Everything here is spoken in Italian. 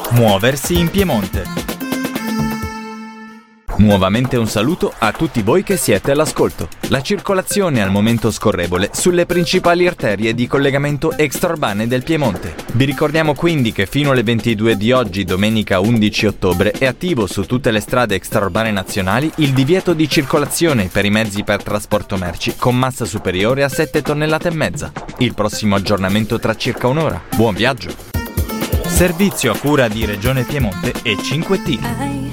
Muoversi in Piemonte. Nuovamente un saluto a tutti voi che siete all'ascolto. La circolazione è al momento scorrevole sulle principali arterie di collegamento extraurbane del Piemonte. Vi ricordiamo quindi che fino alle 22 di oggi, domenica 11 ottobre, è attivo su tutte le strade extraurbane nazionali il divieto di circolazione per i mezzi per trasporto merci con massa superiore a 7 tonnellate e mezza. Il prossimo aggiornamento tra circa un'ora. Buon viaggio! Servizio a cura di Regione Piemonte e 5T.